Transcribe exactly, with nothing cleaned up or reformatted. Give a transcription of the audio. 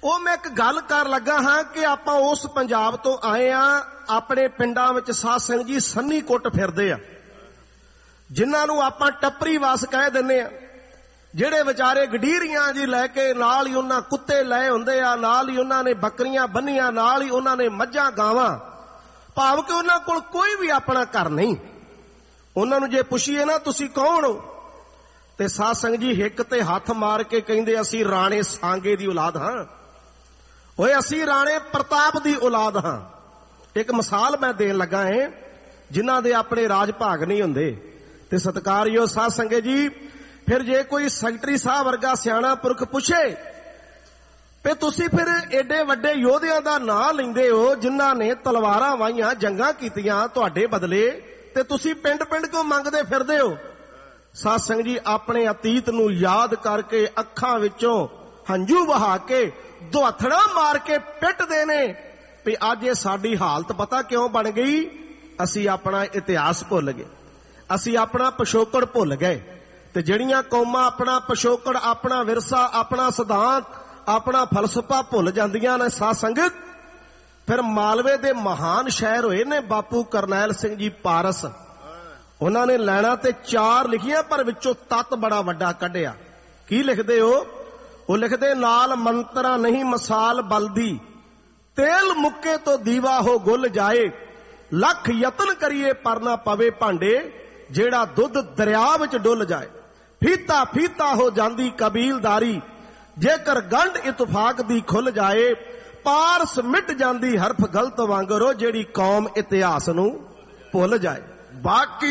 ਉਹ ਮੈਂ ਇੱਕ ਗੱਲ ਕਰ ਲੱਗਾ ਹਾਂ ਕਿ ਆਪਾਂ ਉਸ ਪੰਜਾਬ ਤੋਂ ਆਏ ਆ, ਆਪਣੇ ਪਿੰਡਾਂ ਵਿੱਚ ਸਾਧ ਸੰਗਤ ਜੀ ਸੰਨੀ ਕੁੱਟ ਫਿਰਦੇ ਆ, ਜਿਨ੍ਹਾਂ ਨੂੰ ਆਪਾਂ ਟੱਪਰੀ ਵਾਸ ਕਹਿ ਦਿੰਦੇ ਆ, ਜਿਹੜੇ ਵਿਚਾਰੇ ਗਡੀਰੀਆਂ ਜੀ ਲੈ ਕੇ ਨਾਲ ਹੀ ਉਹਨਾਂ ਕੁੱਤੇ ਲਏ ਹੁੰਦੇ ਆ, ਨਾਲ ਹੀ ਉਹਨਾਂ ਨੇ ਬੱਕਰੀਆਂ ਬੰਨੀਆਂ, ਨਾਲ ਹੀ ਉਹਨਾਂ ਨੇ ਮੱਝਾਂ ਗਾਵਾਂ, ਭਾਵ ਕਿ ਉਹਨਾਂ ਕੋਲ ਕੋਈ ਵੀ ਆਪਣਾ ਘਰ ਨਹੀਂ। ਉਹਨਾਂ ਨੂੰ ਜੇ ਪੁੱਛੀਏ ਨਾ ਤੁਸੀਂ ਕੌਣ ਹੋ, ਤੇ ਸਾਧ ਸੰਗਤ ਜੀ ਹਿੱਕ ਤੇ ਹੱਥ ਮਾਰ ਕੇ ਕਹਿੰਦੇ ਅਸੀਂ ਰਾਣੇ ਸਾਂਗੇ ਦੀ ਔਲਾਦ ਹਾਂ, ਓਏ ਅਸੀਂ ਰਾਣੇ ਪ੍ਰਤਾਪ ਦੀ ਔਲਾਦ ਹਾਂ। ਇੱਕ ਮਿਸਾਲ ਮੈਂ ਦੇਣ ਲੱਗਾ ਏ, ਜਿਨ੍ਹਾਂ ਦੇ ਆਪਣੇ ਰਾਜ ਭਾਗ ਨਹੀਂ ਹੁੰਦੇ। ਤੇ ਸਤਿਕਾਰਯੋਗ ਸਾਧ ਸੰਗਤ ਜੀ, ਫਿਰ ਜੇ ਕੋਈ ਸੈਕਟਰੀ ਸਾਹਿਬ ਵਰਗਾ ਸਿਆਣਾ ਪੁਰਖ ਪੁੱਛੇ ਤੇ ਤੁਸੀਂ ਫਿਰ ਏਡੇ ਵੱਡੇ ਯੋਧਿਆਂ ਦਾ ਨਾਂ ਲੈਂਦੇ ਹੋ ਜਿਨ੍ਹਾਂ ਨੇ ਤਲਵਾਰਾਂ ਵਾਹੀਆਂ, ਜੰਗਾਂ ਕੀਤੀਆਂ ਤੁਹਾਡੇ ਬਦਲੇ, ਤੇ ਤੁਸੀਂ ਪਿੰਡ ਪਿੰਡ ਕਿਉਂ ਮੰਗਦੇ ਫਿਰਦੇ ਹੋ? ਸਾਧ ਸੰਗਤ ਜੀ ਆਪਣੇ ਅਤੀਤ ਨੂੰ ਯਾਦ ਕਰਕੇ ਅੱਖਾਂ ਵਿੱਚੋਂ ਹੰਝੂ ਵਹਾ ਕੇ ਦੁਹੱਥੜਾ ਮਾਰ ਕੇ ਪਿੱਟਦੇ ਨੇ ਵੀ ਅੱਜ ਇਹ ਸਾਡੀ ਹਾਲਤ ਪਤਾ ਕਿਉਂ ਬਣ ਗਈ? ਅਸੀਂ ਆਪਣਾ ਇਤਿਹਾਸ ਭੁੱਲ ਗਏ, ਅਸੀਂ ਆਪਣਾ ਪਿਛੋਕੜ ਭੁੱਲ ਗਏ। ਤੇ ਜਿਹੜੀਆਂ ਕੌਮਾਂ ਆਪਣਾ ਪਿਛੋਕੜ, ਆਪਣਾ ਵਿਰਸਾ, ਆਪਣਾ ਸਿਧਾਂਤ, ਆਪਣਾ ਫਲਸਫਾ ਭੁੱਲ ਜਾਂਦੀਆਂ ਨੇ ਸਾਧ ਸੰਗਤ, ਫਿਰ ਮਾਲਵੇ ਦੇ ਮਹਾਨ ਸ਼ਾਇਰ ਹੋਏ ਨੇ ਬਾਪੂ ਕਰਨੈਲ ਸਿੰਘ ਜੀ ਪਾਰਸ, ਉਹਨਾਂ ਨੇ ਲੈਣਾ ਤੇ ਚਾਰ ਲਿਖੀਆਂ ਪਰ ਵਿੱਚੋਂ ਤੱਤ ਬੜਾ ਵੱਡਾ ਕੱਢਿਆ। ਕੀ ਲਿਖਦੇ ਹੋ? ਉਹ ਲਿਖਦੇ ਨਾਲ ਮੰਤਰਾ ਨਹੀਂ ਮਸਾਲ ਬਲਦੀ, ਤੇਲ ਮੁੱਕੇ ਤੋਂ ਦੀਵਾ ਹੋ ਗੁੱਲ ਜਾਏ, ਲੱਖ ਯਤਨ ਕਰੀਏ ਪਰ ਨਾ ਪਵੇ ਭਾਂਡੇ, ਜਿਹੜਾ ਦੁੱਧ ਦਰਿਆ ਵਿੱਚ ਡੁੱਲ ਜਾਏ, ਫੀਤਾ ਫੀਤਾ ਹੋ ਜਾਂਦੀ ਕਬੀਲਦਾਰੀ, ਜੇਕਰ ਗੰਢ ਇਤਫਾਕ ਦੀ ਖੁੱਲ ਜਾਏ, ਪਾਰਸ ਮਿਟ ਜਾਂਦੀ ਹਰਫ ਗਲਤ ਵਾਂਗਰੋ, ਜਿਹੜੀ ਕੌਮ ਇਤਿਹਾਸ ਨੂੰ ਭੁੱਲ ਜਾਏ। ਬਾਕੀ